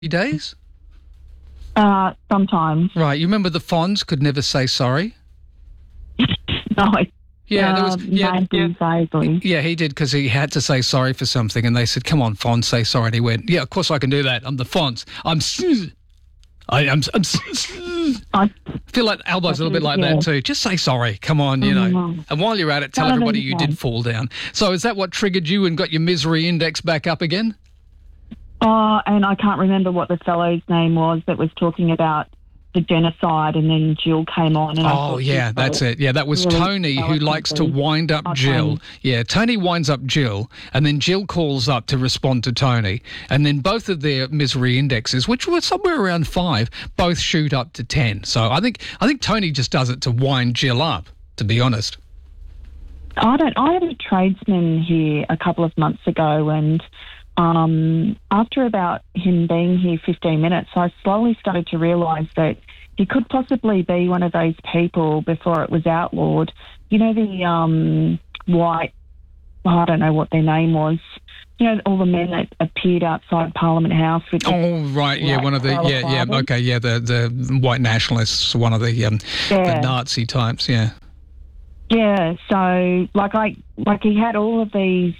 days? Sometimes. Right. You remember the Fonz could never say sorry? No. Yeah, there was. Vaguely. Yeah, he did because he had to say sorry for something, and they said, "Come on, Fonz, say sorry." And he went, "Yeah, of course I can do that. I'm the Fonz. I'm I feel like Albo's a little bit like that too. Just say sorry. Come on, you know. And while you're at it, tell everybody you did fall down. So is that what triggered you and got your misery index back up again? And I can't remember what the fellow's name was that was talking about the genocide, and then Jill came on. And that's it. Yeah, that was really Tony, who likes to wind up Jill. Yeah, Tony winds up Jill, and then Jill calls up to respond to Tony, and then both of their misery indexes, which were somewhere around 5, both shoot up to 10. So I think Tony just does it to wind Jill up, to be honest. I had a tradesman here a couple of months ago, and after about him being here 15 minutes, I slowly started to realise that he could possibly be one of those people before it was outlawed. You know, the white, I don't know what their name was. You know, all the men that appeared outside Parliament House with one of the the white nationalists, one of the Nazi types, yeah. Yeah, so like he had all of these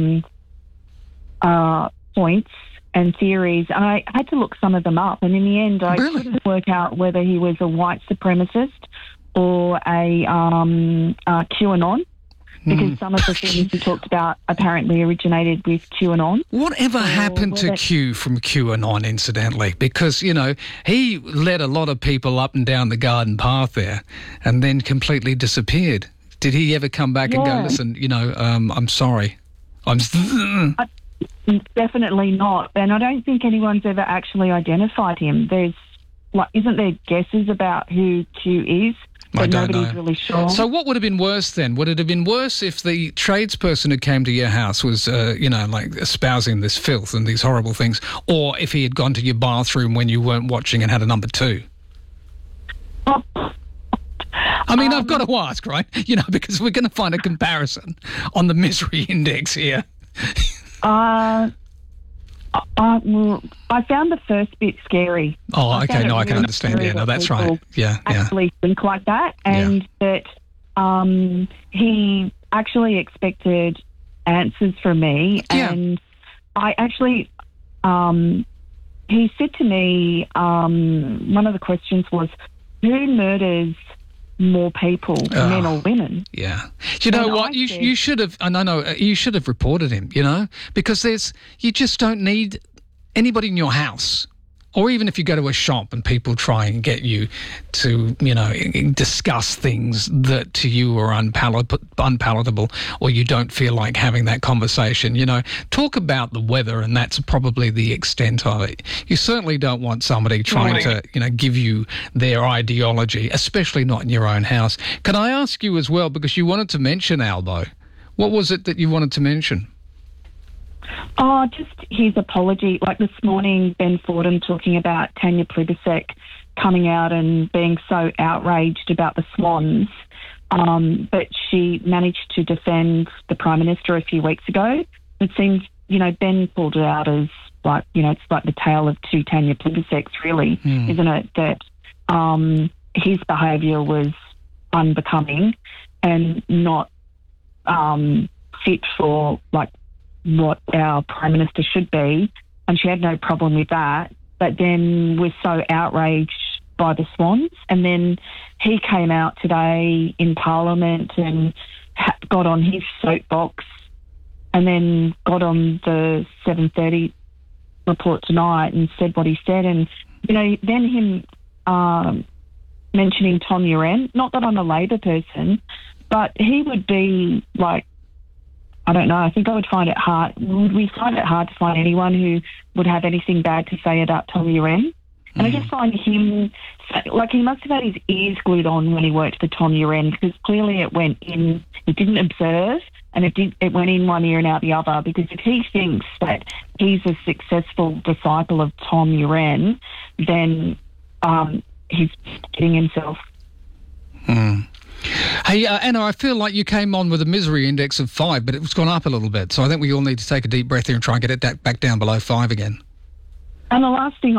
points and theories, and I had to look some of them up, and in the end I couldn't work out whether he was a white supremacist or a QAnon, because some of the things he talked about apparently originated with QAnon. Whatever happened to Q from QAnon, incidentally? Because, you know, he led a lot of people up and down the garden path there and then completely disappeared. Did he ever come back and go, listen, you know, I'm sorry. Definitely not. And I don't think anyone's ever actually identified him. Isn't there guesses about who Q is? But nobody's really sure. So what would have been worse then? Would it have been worse if the tradesperson who came to your house was, espousing this filth and these horrible things, or if he had gone to your bathroom when you weren't watching and had a number 2? I mean, I've got to ask, right? You know, because we're going to find a comparison on the misery index here. I found the first bit scary. Oh, okay. No, I can understand. Yeah, no, that's right. Yeah, actually think like that, and that he actually expected answers from me, and I actually he said to me, one of the questions was, who murders more people, men or women? Yeah. You know what? You should have, and I know you should have reported him, you know, because you just don't need anybody in your house. Or even if you go to a shop and people try and get you to, you know, discuss things that to you are unpalatable, or you don't feel like having that conversation, you know, talk about the weather, and that's probably the extent of it. You certainly don't want somebody trying to, you know, give you their ideology, especially not in your own house. Can I ask you as well, because you wanted to mention Albo, what was it that you wanted to mention? Oh, just his apology. Like this morning, Ben Fordham talking about Tanya Plibersek coming out and being so outraged about the Swans, but she managed to defend the Prime Minister a few weeks ago. It seems, you know, Ben pulled it out as like, you know, it's like the tale of two Tanya Pliberseks, really, isn't it? That his behaviour was unbecoming and not fit for, like, what our Prime Minister should be, and she had no problem with that, but then was so outraged by the Swans. And then he came out today in Parliament and got on his soapbox, and then got on the 7:30 report tonight and said what he said. And, you know, then him mentioning Tom Uren, not that I'm a Labor person, but he would be like, I don't know, I think I would find it hard. Would we find it hard to find anyone who would have anything bad to say about Tom Uren? And I just find him, like, he must have had his ears glued on when he worked for Tom Uren, because clearly it went in, he didn't observe, and it went in one ear and out the other, because if he thinks that he's a successful disciple of Tom Uren, then he's kidding himself. Hey, Anna, I feel like you came on with a misery index of 5, but it's gone up a little bit. So I think we all need to take a deep breath here and try and get it back down below 5 again. And the last thing